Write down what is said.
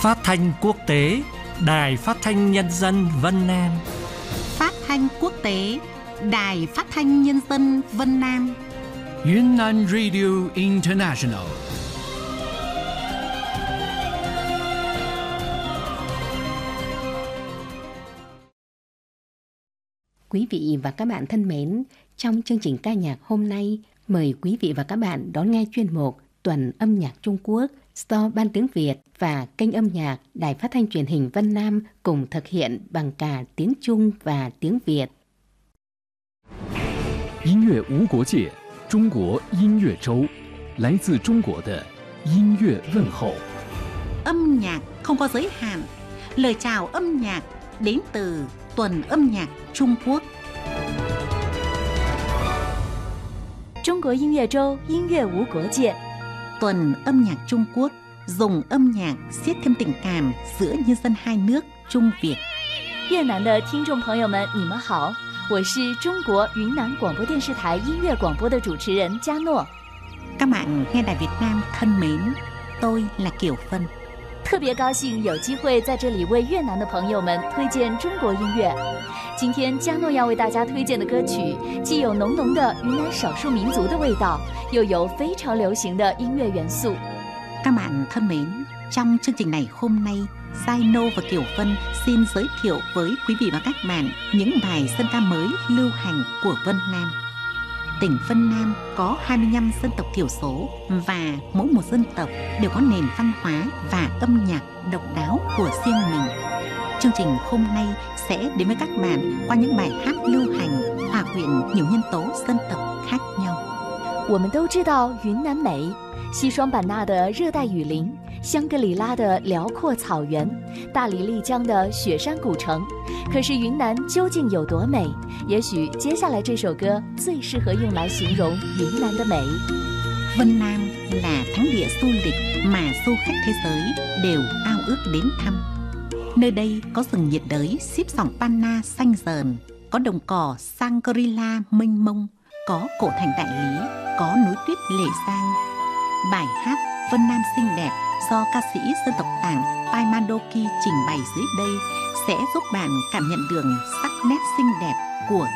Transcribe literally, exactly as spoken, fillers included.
Phát thanh quốc tế Đài Phát thanh Nhân dân Vân Nam. Phát thanh quốc tế Đài Phát thanh Nhân dân Vân Nam. Yunnan Radio International. Quý vị và các bạn thân mến, trong chương trình ca nhạc hôm nay, mời quý vị và các bạn đón nghe chuyên mục Tuần âm nhạc Trung Quốc do Ban tiếng Việt và kênh âm nhạc Đài Phát thanh Truyền hình Vân Nam cùng thực hiện bằng cả tiếng Trung và tiếng Việt. 音乐无国界，中国音乐周，来自中国的音乐问候。 Âm nhạc không có giới hạn. Lời chào âm nhạc đến từ Tuần âm nhạc Trung Quốc. 中国音乐周，音乐无国界。 Tuần âm nhạc Trung Quốc dùng âm nhạc siết thêm tình cảm giữa nhân dân hai nước Trung Việt. 越南的听众朋友们，你们好，我是中国云南广播电视台音乐广播的主持人佳诺。 Các bạn nghe Đài Việt Nam thân mến, tôi là Kiều Phân. 特别高兴有机会在这里为越南的朋友们推荐中国音乐。今天佳诺要为大家推荐的歌曲，既有浓浓的云南少数民族的味道，又有非常流行的音乐元素。 Các bạn thân mến, trong chương trình này hôm nay, Saino và Kiều Phân xin giới thiệu với quý vị và các bạn những bài dân ca mới lưu hành của Vân Nam. Tỉnh Vân Nam có hai mươi lăm dân tộc thiểu số và mỗi một dân tộc đều có nền văn hóa và âm nhạc độc đáo của riêng mình. Chương trình hôm nay sẽ đến với các bạn qua những bài hát lưu hành hòa quyện nhiều nhân tố dân tộc khác nhau. 我们都知道云南美，西双版纳的热带雨林，香格里拉的辽阔草原，大理丽江的雪山古城。可是云南究竟有多美？也许接下来这首歌最适合用来形容云南的美。 Vân Nam là thắng địa du lịch mà du khách thế giới đều ao ước đến thăm. Nơi đây có rừng nhiệt đới xíp xoòng Panna xanh dờn, có đồng cỏ Shangri-La mênh mông, có cổ thành Đại Lý, có núi tuyết Lệ Giang. Bài hát Vân Nam xinh đẹp do ca sĩ dân tộc Tảng Pai Mandoki trình bày dưới đây sẽ giúp bạn cảm nhận được sắc nét xinh đẹp của